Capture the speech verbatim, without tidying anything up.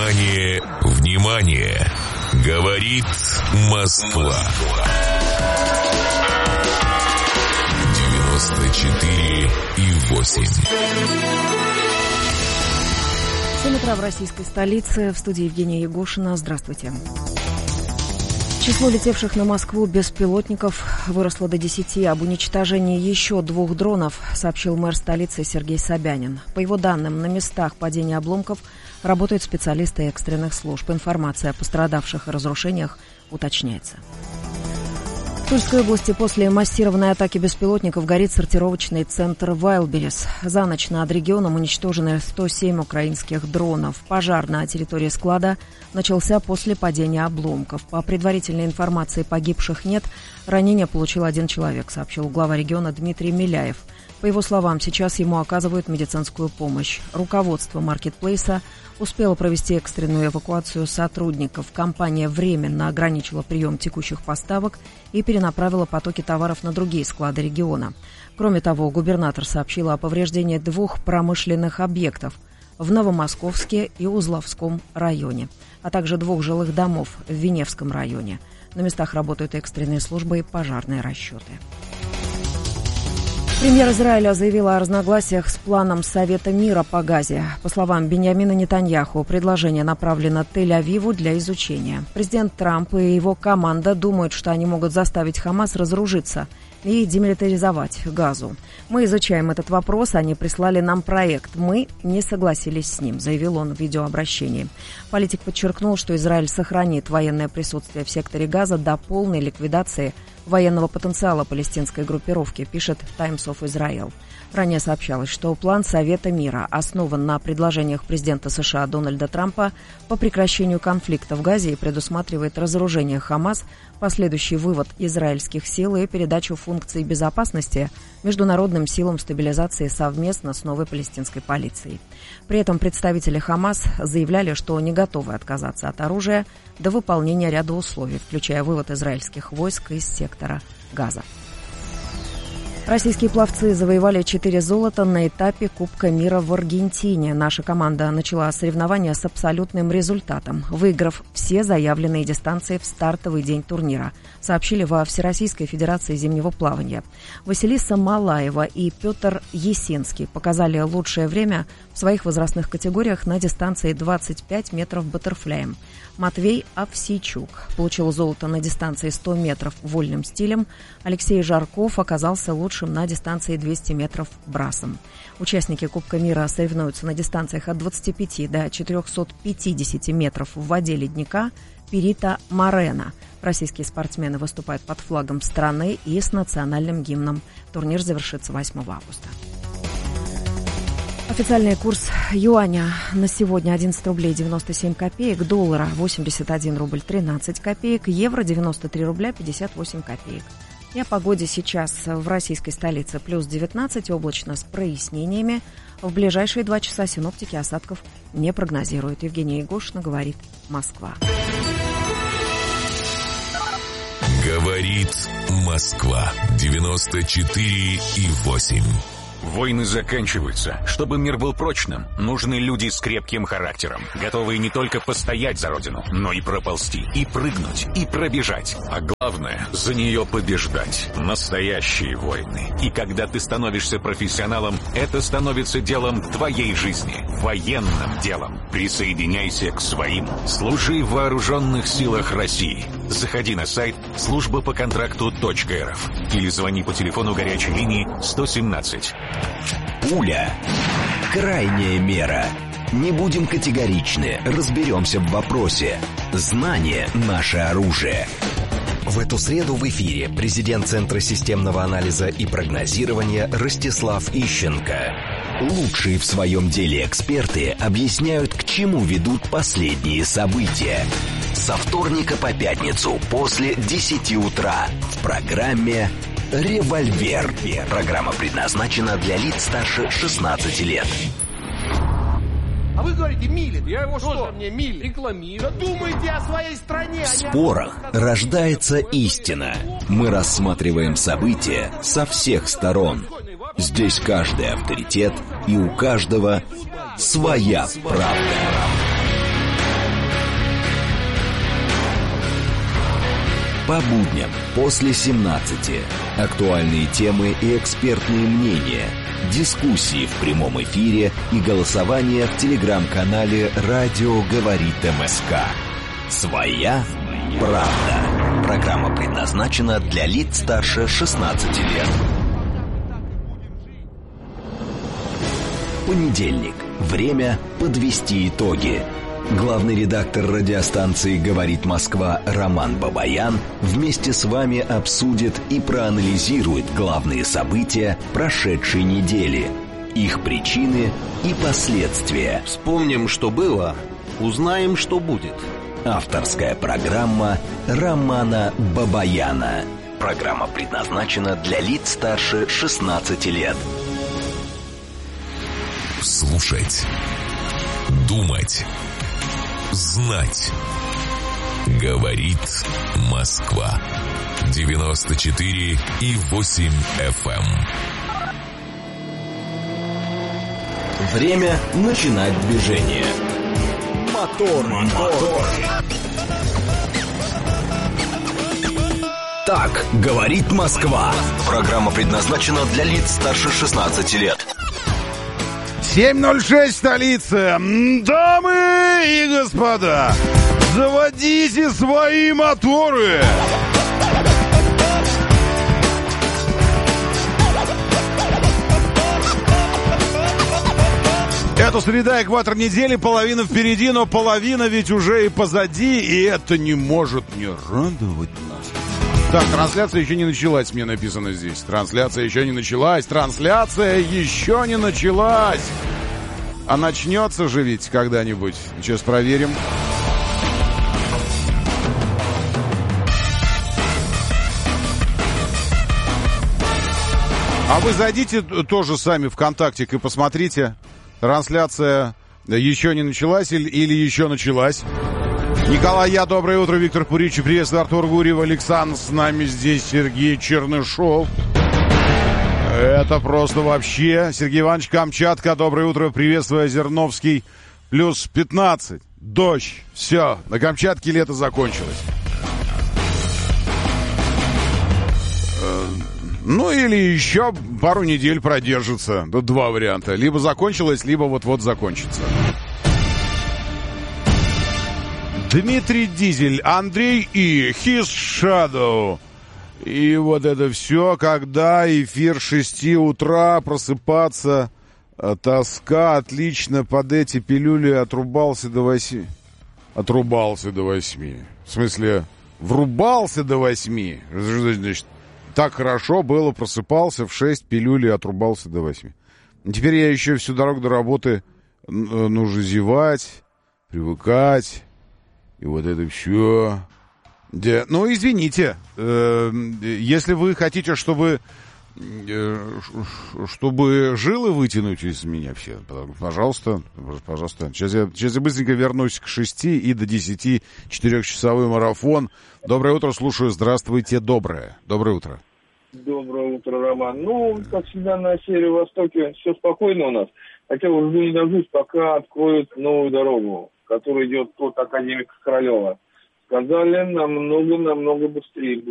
Внимание, внимание! Говорит Москва. девяносто четыре и восемь. семь утра в российской столице. В студии Евгения Егошина. Здравствуйте. Число летевших на Москву беспилотников выросло до десяти. Об уничтожении еще двух дронов сообщил мэр столицы Сергей Собянин. По его данным, на местах падения обломков работают специалисты экстренных служб. Информация о пострадавших и разрушениях уточняется. В Тульской области после массированной атаки беспилотников горит сортировочный центр Вайлдберрис. За ночь над регионом уничтожены сто семь украинских дронов. Пожар на территории склада начался после падения обломков. По предварительной информации, погибших нет. Ранение получил один человек, сообщил глава региона Дмитрий Миляев. По его словам, сейчас ему оказывают медицинскую помощь. Руководство маркетплейса успело провести экстренную эвакуацию сотрудников. Компания временно ограничила прием текущих поставок и перенаправила потоки товаров на другие склады региона. Кроме того, губернатор сообщил о повреждении двух промышленных объектов в Новомосковске и Узловском районе, а также двух жилых домов в Веневском районе. На местах работают экстренные службы и пожарные расчеты. Премьер Израиля заявил о разногласиях с планом Совета мира по Газе. По словам Биньямина Нетаньяху, предложение направлено Тель-Авиву для изучения. Президент Трамп и его команда думают, что они могут заставить Хамас разоружиться и демилитаризовать Газу. Мы изучаем этот вопрос, они прислали нам проект. Мы не согласились с ним, заявил он в видеообращении. Политик подчеркнул, что Израиль сохранит военное присутствие в секторе Газа до полной ликвидации военного потенциала палестинской группировки, пишет Times of Israel. Ранее сообщалось, что план Совета мира основан на предложениях президента США Дональда Трампа по прекращению конфликта в Газе и предусматривает разоружение Хамас, последующий вывод израильских сил и передачу функций безопасности международным силам стабилизации совместно с новой палестинской полицией. При этом представители Хамас заявляли, что не готовы отказаться от оружия до выполнения ряда условий, включая вывод израильских войск из сектора Газа. Российские пловцы завоевали четыре золота на этапе Кубка мира в Аргентине. Наша команда начала соревнования с абсолютным результатом, выиграв все заявленные дистанции в стартовый день турнира, сообщили во Всероссийской Федерации зимнего плавания. Василиса Малаева и Петр Есинский показали лучшее время в своих возрастных категориях на дистанции двадцать пять метров баттерфляем. Матвей Овсейчук получил золото на дистанции сто метров вольным стилем. Алексей Жарков оказался лучшим на дистанции двести метров брасом. Участники Кубка мира соревнуются на дистанциях от двадцати пяти до четырехсот пятидесяти метров в воде ледника Перита Морена. Российские спортсмены выступают под флагом страны и с национальным гимном. Турнир завершится восьмого августа. Официальный курс юаня на сегодня одиннадцать рублей девяносто семь копеек, доллара восемьдесят один рубль тринадцать копеек, евро девяносто три рубля пятьдесят восемь копеек. И о погоде сейчас в российской столице плюс девятнадцать, облачно с прояснениями. В ближайшие два часа синоптики осадков не прогнозируют. Евгения Егошина, говорит Москва. Говорит Москва. девяносто четыре и восемь. Войны заканчиваются. Чтобы мир был прочным, нужны люди с крепким характером, готовые не только постоять за родину, но и проползти, и прыгнуть, и пробежать. А главное, за нее побеждать. Настоящие войны. И когда ты становишься профессионалом, это становится делом твоей жизни. Военным делом. Присоединяйся к своим. Служи в вооруженных силах России. Заходи на сайт служба по контракту точка эр эф или звони по телефону горячей линии сто семнадцать. Пуля. Крайняя мера. Не будем категоричны, разберемся в вопросе. Знание – наше оружие. В эту среду в эфире президент Центра системного анализа и прогнозирования Ростислав Ищенко. Лучшие в своем деле эксперты объясняют, к чему ведут последние события. Со вторника по пятницу после десяти утра в программе «Револьвер». Программа предназначена для лиц старше шестнадцати лет. А вы говорите, милит. Я его что? Что мне милит? Рекламирую. Да думайте о своей стране. В спорах рождается истина. Мы рассматриваем события со всех сторон. Здесь каждый авторитет, и у каждого своя правда. По будням после семнадцати. Актуальные темы и экспертные мнения. Дискуссии в прямом эфире и голосование в телеграм-канале «Радио говорит МСК». Своя правда. Программа предназначена для лиц старше шестнадцати лет. Понедельник. Время подвести итоги. Главный редактор радиостанции «Говорит Москва» Роман Бабаян вместе с вами обсудит и проанализирует главные события прошедшей недели, их причины и последствия. Вспомним, что было, узнаем, что будет. Авторская программа Романа Бабаяна. Программа предназначена для лиц старше шестнадцати лет. Слушать, думать, знать. Говорит Москва. девяносто четыре и восемь эф эм. Время начинать движение. Мотор, мотор. Так говорит Москва. Программа предназначена для лиц старше шестнадцати лет. семь ноль шесть, столица. Дамы и господа, заводите свои моторы. Это среда, экватор недели, половина впереди, но половина ведь уже и позади, и это не может не радовать нас. Так, трансляция еще не началась, мне написано здесь. Трансляция еще не началась, трансляция еще не началась. А начнется же ведь когда-нибудь. Сейчас проверим. А вы зайдите тоже сами в ВКонтактик и посмотрите. Трансляция еще не началась или, или еще началась. Николай, я, доброе утро. Виктор Пуричи, приветствую. Артур Гурьев, Александр, с нами здесь Сергей Чернышов. Это просто вообще. Сергей Иванович, Камчатка, доброе утро. Приветствую, Озерновский. Плюс пятнадцать. Дождь. Все, на Камчатке лето закончилось. Ну или еще пару недель продержится. Тут два варианта. Либо закончилось, либо вот-вот закончится. Дмитрий Дизель, Андрей И, His Shadow. И вот это все, когда эфир с шести утра, просыпаться, тоска, отлично, под эти пилюли отрубался до восьми. Отрубался до восьми. В смысле, врубался до восьми. Значит, так хорошо было, просыпался в шесть, пилюли, отрубался до восьми. Теперь я еще всю дорогу до работы нужно зевать, привыкать. И вот это все. Да, ну, извините, э, если вы хотите, чтобы, э, чтобы жилы вытянуть из меня все, пожалуйста, пожалуйста. Сейчас я, сейчас я быстренько вернусь к шести и до десяти четырехчасовой марафон. Доброе утро, слушаю. Здравствуйте, доброе. Доброе утро. Доброе утро, Роман. Ну, как всегда, на Севере Востоке все спокойно у нас. Хотя уже не дождусь, пока откроют новую дорогу, которая идет от академика Королева. Сказали, намного-намного быстрее